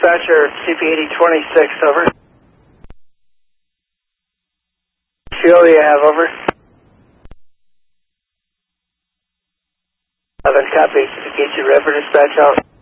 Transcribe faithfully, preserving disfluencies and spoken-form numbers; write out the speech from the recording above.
dispatcher, C P eighty twenty-six, over. Fuel do you have, over? eleven copy, Geechee River, dispatch out.